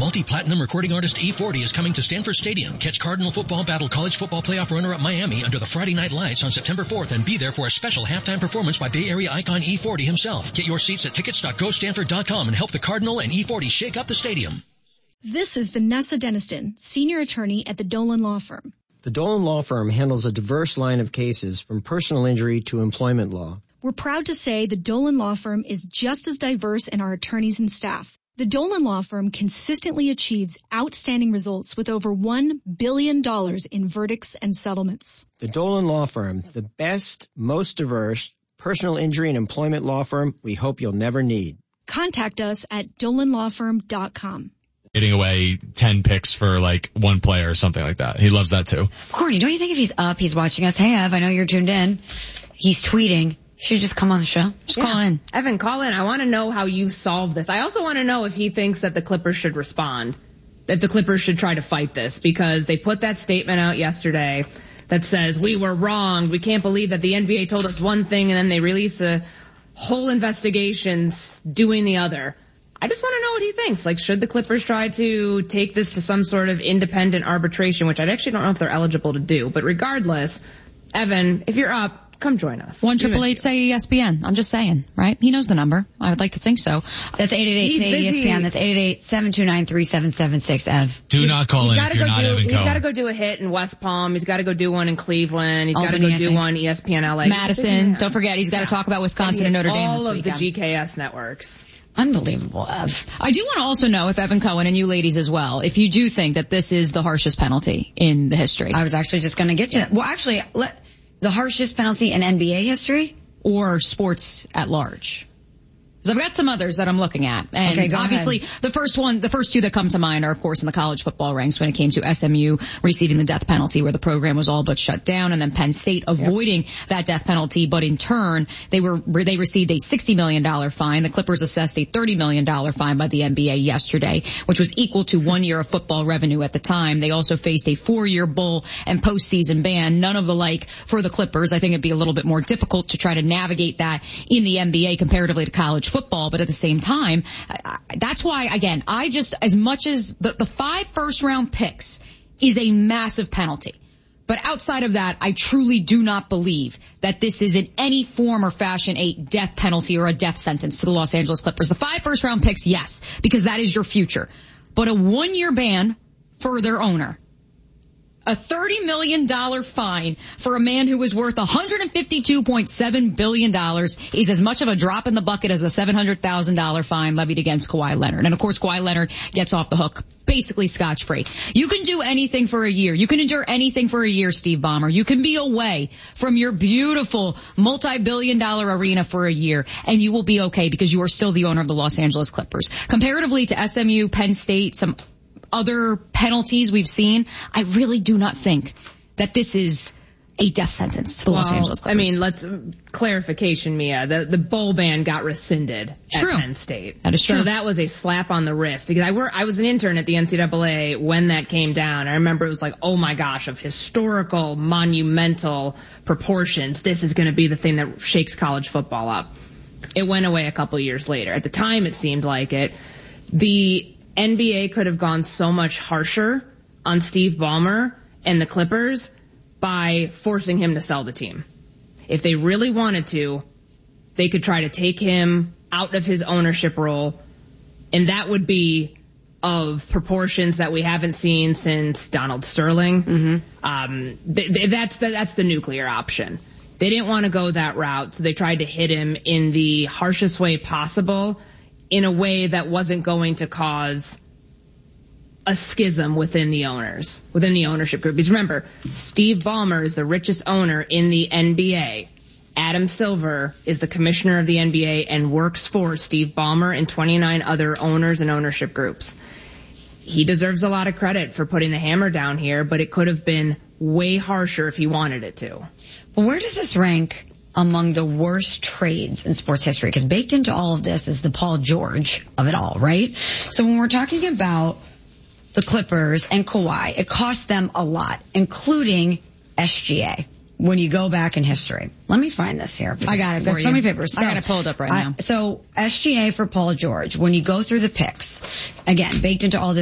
Multi-platinum recording artist E40 is coming to Stanford Stadium. Catch Cardinal football battle college football playoff runner-up Miami under the Friday Night Lights on September 4th and be there for a special halftime performance by Bay Area icon E40 himself. Get your seats at tickets.gostanford.com and help the Cardinal and E40 shake up the stadium. This is Vanessa Deniston, senior attorney at the Dolan Law Firm. The Dolan Law Firm handles a diverse line of cases from personal injury to employment law. We're proud to say the Dolan Law Firm is just as diverse in our attorneys and staff. The Dolan Law Firm consistently achieves outstanding results with over $1 billion in verdicts and settlements. The Dolan Law Firm, the best, most diverse personal injury and employment law firm we hope you'll never need. Contact us at dolanlawfirm.com. Getting away 10 picks for like one player or something like that. He loves that too. Courtney, don't you think if he's up, he's watching us, hey Ev, I know you're tuned in, he's tweeting, should just come on the show? Just call in. Evan, call in. I want to know how you solve this. I also want to know if he thinks that the Clippers should respond, if the Clippers should try to fight this, because they put that statement out yesterday that says, we were wrong. We can't believe that the NBA told us one thing and then they release a whole investigation doing the other. I just want to know what he thinks. Like, should the Clippers try to take this to some sort of independent arbitration, which I actually don't know if they're eligible to do. But regardless, Evan, if you're up, come join us. 1-888-SAY-ESPN. I'm just saying, right? He knows the number. I would like to think so. That's 888-SAY-ESPN. That's 888-729-3776, Ev. Do not call in if you're not Evan Cohen. He's got to go do a hit in West Palm. He's got to go do one in Cleveland. He's got to go do one ESPN LA. Madison. Don't forget, he's got to talk about Wisconsin and Notre Dame this weekend. All of the GKS networks. Unbelievable, Ev. I do want to also know if Evan Cohen and you ladies as well, if you do think that this is the harshest penalty in the history. I was actually just going to get to that. Well, actually, the harshest penalty in NBA history? Or sports at large? Because I've got some others that I'm looking at. And okay, obviously, ahead. the first two that come to mind are, of course, in the college football ranks when it came to SMU receiving the death penalty where the program was all but shut down, and then Penn State avoiding that death penalty. But in turn, they received a $60 million fine. The Clippers assessed a $30 million fine by the NBA yesterday, which was equal to 1 year of football revenue at the time. They also faced a 4-year bowl and postseason ban. None of the like for the Clippers. I think it'd be a little bit more difficult to try to navigate that in the NBA comparatively to college football, but at the same time, that's why, again, I just, as much as the 5 first-round picks is a massive penalty, but outside of that, I truly do not believe that this is in any form or fashion a death penalty or a death sentence to the Los Angeles Clippers. The 5 first-round picks, yes, because that is your future, but a 1-year ban for their owner. A $30 million fine for a man who was worth $152.7 billion is as much of a drop in the bucket as the $700,000 fine levied against Kawhi Leonard. And of course, Kawhi Leonard gets off the hook basically scotch-free. You can do anything for a year. You can endure anything for a year, Steve Ballmer. You can be away from your beautiful multi-billion-dollar arena for a year, and you will be okay because you are still the owner of the Los Angeles Clippers. Comparatively to SMU, Penn State, some other penalties we've seen, I really do not think that this is a death sentence to the Los Angeles Clippers. I mean, clarification, Mia. The bowl ban got rescinded at Penn State. That is true. So that was a slap on the wrist. Because I was an intern at the NCAA when that came down. I remember it was like, oh my gosh, of historical, monumental proportions. This is going to be the thing that shakes college football up. It went away a couple years later. At the time, it seemed like it. The NBA could have gone so much harsher on Steve Ballmer and the Clippers by forcing him to sell the team. If they really wanted to, they could try to take him out of his ownership role, and that would be of proportions that we haven't seen since Donald Sterling. Mm-hmm. That's the nuclear option. They didn't want to go that route, so they tried to hit him in the harshest way possible, in a way that wasn't going to cause a schism within the ownership group. Because remember, Steve Ballmer is the richest owner in the NBA. Adam Silver is the commissioner of the NBA and works for Steve Ballmer and 29 other owners and ownership groups. He deserves a lot of credit for putting the hammer down here, but it could have been way harsher if he wanted it to. But where does this rank among the worst trades in sports history? Because baked into all of this is the Paul George of it all, right? So when we're talking about the Clippers and Kawhi, it cost them a lot, including SGA, when you go back in history. Let me find this here. I got it for you. So many papers. I got it pulled up right now. So SGA for Paul George, when you go through the picks, again, baked into all this